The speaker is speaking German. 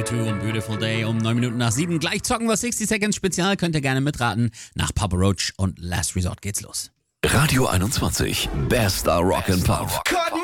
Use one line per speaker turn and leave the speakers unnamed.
2 und Beautiful Day um 9 Minuten nach 7. Gleich zocken wir 60 Seconds Spezial, könnt ihr gerne mitraten. Nach Papa Roach und Last Resort geht's los.
Radio 21, bester Rock and Pop.